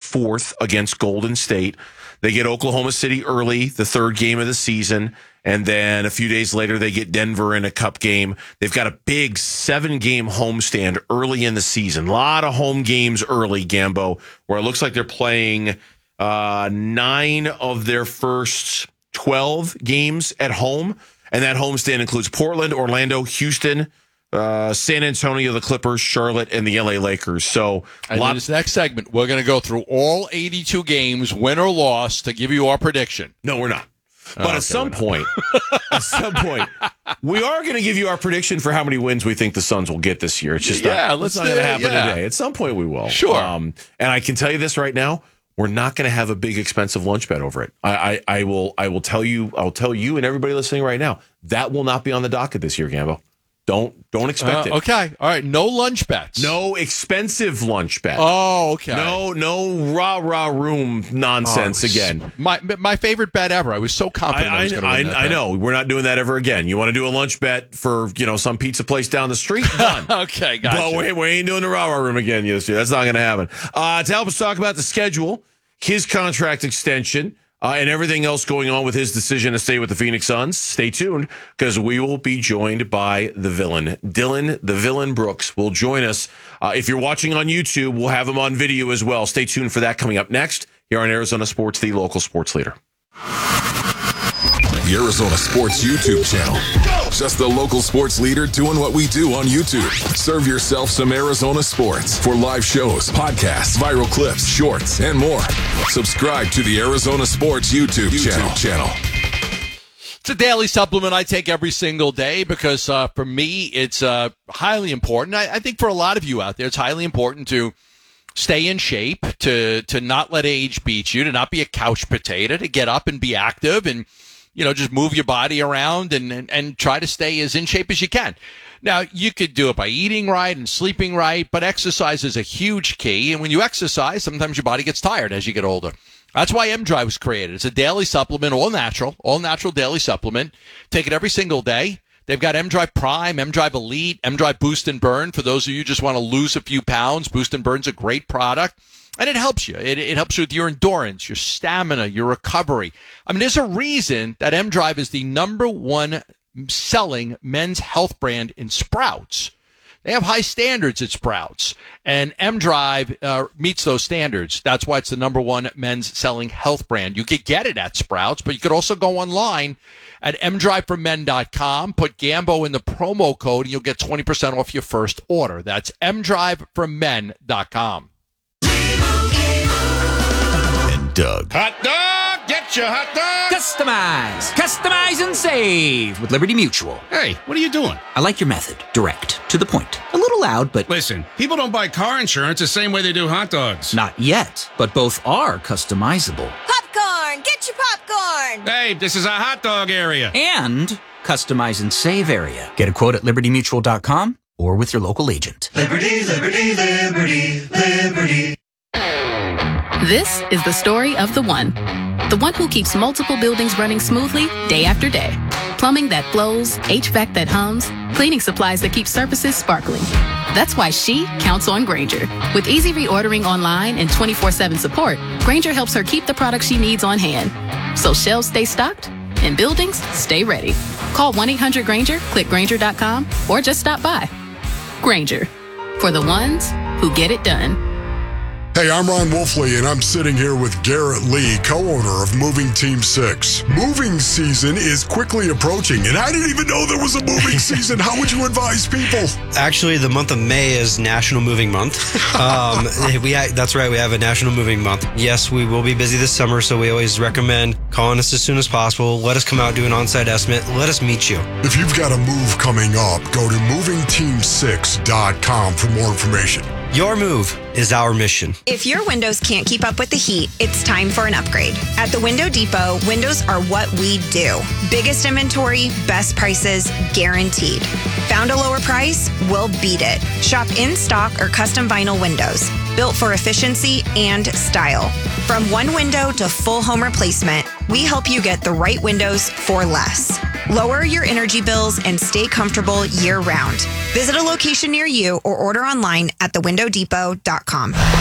4th against Golden State. They get Oklahoma City early, the 3rd game of the season. And then a few days later, they get Denver in a cup game. They've got a big 7-game homestand early in the season. A lot of home games early, Gambo, where it looks like they're playing 9 of their first 12 games at home. And that homestand includes Portland, Orlando, Houston, San Antonio, the Clippers, Charlotte, and the LA Lakers. So, in this next segment, we're going to go through all 82 games, win or loss, to give you our prediction. No, we're not. But at some point, we are going to give you our prediction for how many wins we think the Suns will get this year. It's just not going to happen today. At some point, we will. Sure. And I can tell you this right now: we're not going to have a big, expensive lunch bet over it. I will tell you. I'll tell you and everybody listening right now that will not be on the docket this year, Gambo. Don't expect it. Okay. All right. No lunch bets. No expensive lunch bet. Oh, okay. No rah room nonsense again. My favorite bet ever. I was so confident I was going to win that I know. We're not doing that ever again. You want to do a lunch bet for some pizza place down the street? Done. Okay, gotcha. But we ain't doing the rah room again. That's not going to happen. To help us talk about the schedule, his contract extension, and everything else going on with his decision to stay with the Phoenix Suns, stay tuned, because we will be joined by the villain. Dylan, the villain Brooks, will join us. If you're watching on YouTube, we'll have him on video as well. Stay tuned for that coming up next here on Arizona Sports, the local sports leader. The Arizona Sports YouTube channel. Just the local sports leader doing what we do on YouTube. Serve yourself some Arizona sports for live shows, podcasts, viral clips, shorts, and more. Subscribe to the Arizona Sports YouTube channel. It's a daily supplement I take every single day because for me, it's highly important. I think for a lot of you out there, it's highly important to stay in shape, to not let age beat you, to not be a couch potato, to get up and be active and just move your body around and try to stay as in shape as you can. Now, you could do it by eating right and sleeping right, but exercise is a huge key. And when you exercise, sometimes your body gets tired as you get older. That's why M-Drive was created. It's a daily supplement, all natural daily supplement. Take it every single day. They've got M-Drive Prime, M-Drive Elite, M-Drive Boost and Burn. For those of you who just want to lose a few pounds, Boost and Burn's a great product. And it helps you. It helps you with your endurance, your stamina, your recovery. I mean, there's a reason that M-Drive is the #1 selling men's health brand in Sprouts. They have high standards at Sprouts, and M-Drive meets those standards. That's why it's the #1 men's selling health brand. You could get it at Sprouts, but you could also go online at mdriveformen.com. Put Gambo in the promo code, and you'll get 20% off your first order. That's mdriveformen.com. Doug. Hot dog! Get your hot dog! Customize and save with Liberty Mutual. Hey, what are you doing? I like your method. Direct. To the point. A little loud, but... Listen, people don't buy car insurance the same way they do hot dogs. Not yet, but both are customizable. Popcorn! Get your popcorn! Hey, this is a hot dog area. And customize and save area. Get a quote at libertymutual.com or with your local agent. Liberty, liberty, liberty, liberty. This is the story of the one who keeps multiple buildings running smoothly day after day. Plumbing that flows, HVAC that hums, cleaning supplies that keep surfaces sparkling. That's why she counts on Grainger. With easy reordering online and 24/7 support, Grainger helps her keep the products she needs on hand. So shelves stay stocked and buildings stay ready. Call 1-800-GRAINGER, click Grainger.com, or just stop by. Grainger, for the ones who get it done. Hey, I'm Ron Wolfley, and I'm sitting here with Garrett Lee, co-owner of Moving Team 6. Moving season is quickly approaching, and I didn't even know there was a moving season. How would you advise people? Actually, the month of May is National Moving Month. That's right, we have a National Moving Month. Yes, we will be busy this summer, so we always recommend calling us as soon as possible. Let us come out, do an on-site estimate. Let us meet you. If you've got a move coming up, go to movingteam6.com for more information. Your move is our mission. If your windows can't keep up with the heat, it's time for an upgrade. At the Window Depot, windows are what we do. Biggest inventory, best prices, guaranteed. Found a lower price? We'll beat it. Shop in stock or custom vinyl windows, built for efficiency and style. From one window to full home replacement, we help you get the right windows for less. Lower your energy bills and stay comfortable year-round. Visit a location near you or order online at thewindowdepot.com.